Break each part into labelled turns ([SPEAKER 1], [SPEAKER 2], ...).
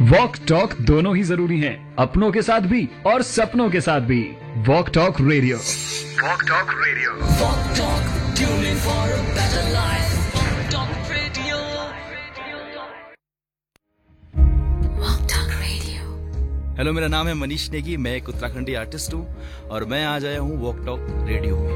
[SPEAKER 1] Walk talk दोनों ही जरूरी हैं, अपनों के साथ भी और सपनों के साथ भी। Walk talk radio, walk talk radio,
[SPEAKER 2] Walk Talk, tune in for a better life. Walk Talk Radio. Walk Talk Radio.
[SPEAKER 3] Hello, मेरा नाम है मनीष नेगी। मैं एक उत्तराखंडी आर्टिस्ट हूँ और मैं आज आया हूँ वॉक टॉक रेडियो में।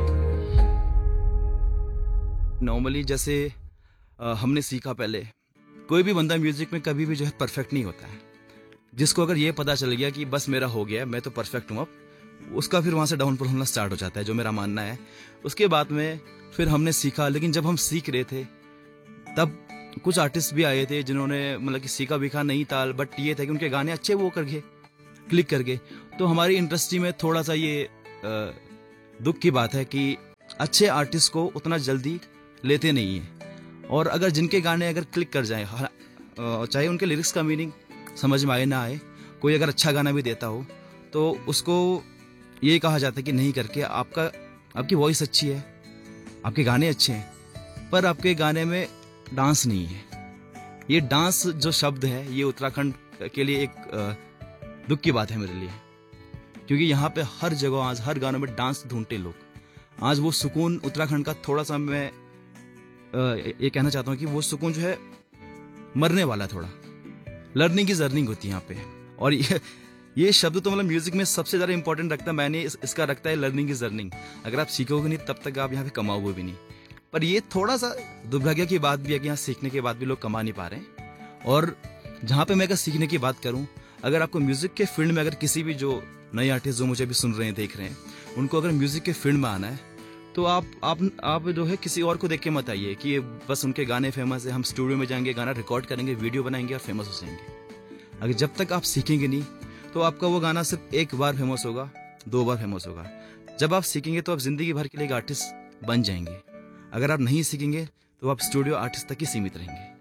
[SPEAKER 3] नॉर्मली जैसे हमने सीखा, पहले कोई भी बंदा म्यूजिक में कभी भी जो है परफेक्ट नहीं होता है। जिसको अगर ये पता चल गया कि बस मेरा हो गया, मैं तो परफेक्ट हूँ, अब उसका फिर वहाँ से डाउनफॉल होना स्टार्ट हो जाता है, जो मेरा मानना है। उसके बाद में फिर हमने सीखा, लेकिन जब हम सीख रहे थे तब कुछ आर्टिस्ट भी आए थे जिन्होंने मतलब कि सीखा वीखा नहीं था, बट ये था कि उनके गाने अच्छे वो कर गए, क्लिक कर गए। तो हमारी इंडस्ट्री में थोड़ा सा ये दुख की बात है कि अच्छे आर्टिस्ट को उतना जल्दी लेते नहीं है। और अगर जिनके गाने अगर क्लिक कर जाए, चाहे उनके लिरिक्स का मीनिंग समझ में आए ना आए, कोई अगर अच्छा गाना भी देता हो तो उसको ये कहा जाता है कि नहीं करके आपकी वॉइस अच्छी है, आपके गाने अच्छे हैं, पर आपके गाने में डांस नहीं है। ये डांस जो शब्द है, ये उत्तराखंड के लिए एक दुख की बात है मेरे लिए, क्योंकि यहाँ पे हर जगह आज हर गानों में डांस ढूंढते लोग। आज वो सुकून उत्तराखंड का थोड़ा सा मैं ये कहना चाहता हूँ कि वो सुकून जो है मरने वाला, थोड़ा लर्निंग इज अर्निंग होती है यहाँ पे। और ये शब्द तो मतलब म्यूजिक में सबसे ज्यादा इंपॉर्टेंट रखता है, मैंने इसका रखता है लर्निंग इज अर्निंग। अगर आप सीखोगे नहीं तब तक आप यहाँ पे कमाओगे भी नहीं। पर ये थोड़ा सा दुर्भाग्य की बात भी है कि यहाँ सीखने के बाद भी लोग कमा नहीं पा रहे हैं। और जहाँ पे मैं अगर सीखने की बात करूँ, अगर आपको म्यूजिक के फील्ड में अगर किसी भी जो नए आर्टिस्ट जो मुझे भी सुन रहे हैं, देख रहे हैं, उनको अगर म्यूजिक के फील्ड में आना है तो आप जो है किसी और को देख के मत आइए कि बस उनके गाने फेमस है, हम स्टूडियो में जाएंगे, गाना रिकॉर्ड करेंगे, वीडियो बनाएंगे और फेमस हो जाएंगे। अगर जब तक आप सीखेंगे नहीं तो आपका वो गाना सिर्फ एक बार फेमस होगा, 2 बार फेमस होगा। जब आप सीखेंगे तो आप जिंदगी भर के लिए एक आर्टिस्ट बन जाएंगे। अगर आप नहीं सीखेंगे तो आप स्टूडियो आर्टिस्ट तक ही सीमित रहेंगे।